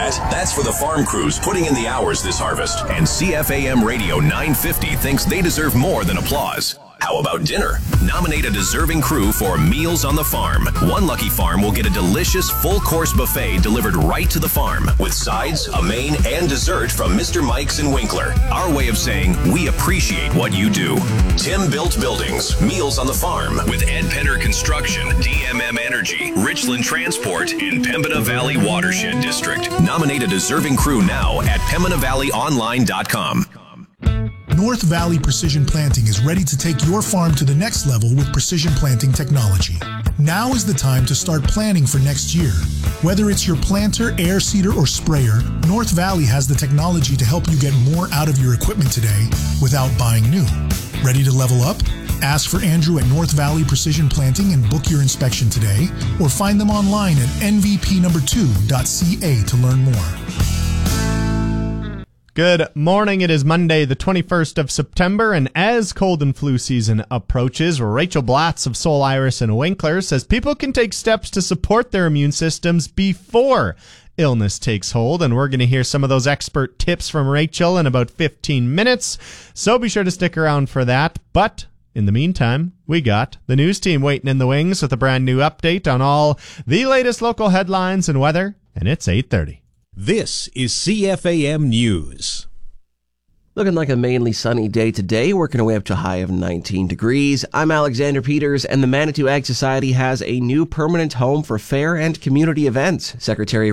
that. That's for the farm crews putting in the hours this harvest. And CFAM Radio 950 thinks they deserve more than applause. How about dinner? Nominate a deserving crew for Meals on the Farm. One lucky farm will get a delicious full-course buffet delivered right to the farm with sides, a main, and dessert from Mr. Mike's and Winkler. Our way of saying we appreciate what you do. Tim Built Buildings, Meals on the Farm with Ed Penner Construction, DMM Energy, Richland Transport, and Pembina Valley Watershed District. Nominate a deserving crew now at PembinaValleyOnline.com. North Valley Precision Planting is ready to take your farm to the next level with precision planting technology. Now is the time to start planning for next year. Whether it's your planter, air seeder, or sprayer, North Valley has the technology to help you get more out of your equipment today without buying new. Ready to level up? Ask for Andrew at North Valley Precision Planting and book your inspection today, or find them online at nvp2.ca to learn more. Good morning. It is Monday, the 21st of September, and as cold and flu season approaches, Rachel Blatz of Soul Iris and Winkler says people can take steps to support their immune systems before illness takes hold, and we're going to hear some of those expert tips from Rachel in about 15 minutes, so be sure to stick around for that. But in the meantime, we got the news team waiting in the wings with a brand new update on all the latest local headlines and weather, and it's 8:30. This is CFAM News. Looking like a mainly sunny day today, working our way up to a high of 19 degrees. I'm Alexander Peters, and the Manitou Ag Society has a new permanent home for fair and community events. Secretary